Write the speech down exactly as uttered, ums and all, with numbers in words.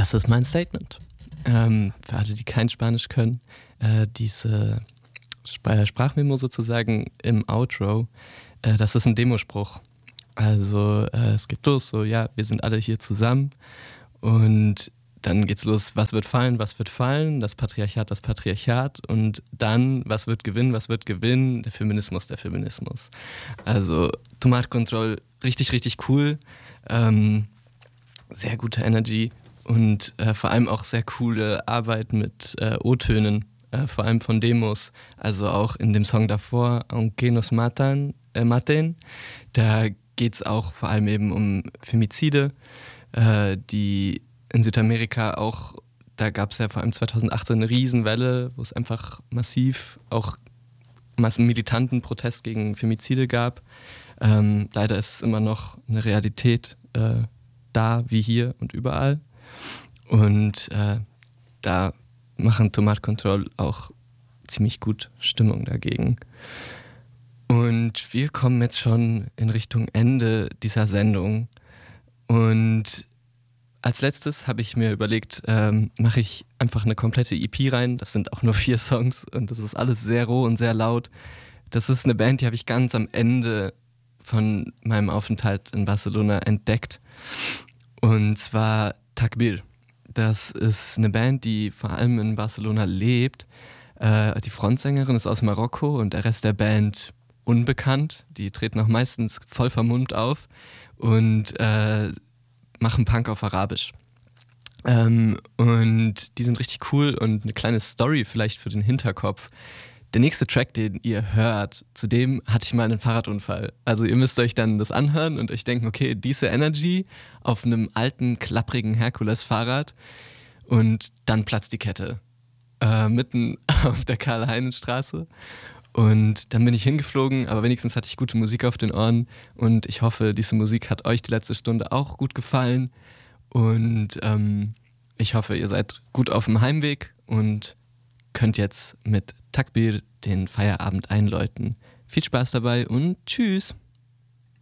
Das ist mein Statement. Ähm, für alle, die kein Spanisch können, äh, diese Sp- Sprachmemo sozusagen im Outro, äh, das ist ein Demospruch. Also äh, es geht los, so ja, wir sind alle hier zusammen und dann geht's los, was wird fallen, was wird fallen, das Patriarchat, das Patriarchat und dann, was wird gewinnen, was wird gewinnen, der Feminismus, der Feminismus. Also Tomar Control, richtig, richtig cool, ähm, sehr gute Energy und äh, vor allem auch sehr coole Arbeit mit äh, O-Tönen, äh, vor allem von Demos, also auch in dem Song davor, Aunque nos matan, äh, maten, da geht's auch vor allem eben um Femizide, äh, die in Südamerika auch, da gab es ja vor allem zweitausendachtzehn eine Riesenwelle, wo es einfach massiv auch massiv militanten Protest gegen Femizide gab. Ähm, leider ist es immer noch eine Realität äh, da, wie hier und überall. Und äh, da machen Tomar Control auch ziemlich gut Stimmung dagegen. Und wir kommen jetzt schon in Richtung Ende dieser Sendung. Und als letztes habe ich mir überlegt, ähm, mache ich einfach eine komplette E P rein. Das sind auch nur vier Songs und das ist alles sehr roh und sehr laut. Das ist eine Band, die habe ich ganz am Ende von meinem Aufenthalt in Barcelona entdeckt. Und zwar Takbir. Das ist eine Band, die vor allem in Barcelona lebt. Äh, die Frontsängerin ist aus Marokko und der Rest der Band unbekannt. Die treten auch meistens voll vermummt auf und äh, machen Punk auf Arabisch. Ähm, und die sind richtig cool und eine kleine Story vielleicht für den Hinterkopf. Der nächste Track, den ihr hört, zu dem hatte ich mal einen Fahrradunfall. Also ihr müsst euch dann das anhören und euch denken, okay, diese Energy auf einem alten, klapprigen Herkules-Fahrrad und dann platzt die Kette. Äh, mitten auf der Karl-Heinen-Straße. Und dann bin ich hingeflogen, aber wenigstens hatte ich gute Musik auf den Ohren und ich hoffe, diese Musik hat euch die letzte Stunde auch gut gefallen und ähm, ich hoffe, ihr seid gut auf dem Heimweg und könnt jetzt mit Takbir den Feierabend einläuten. Viel Spaß dabei und tschüss!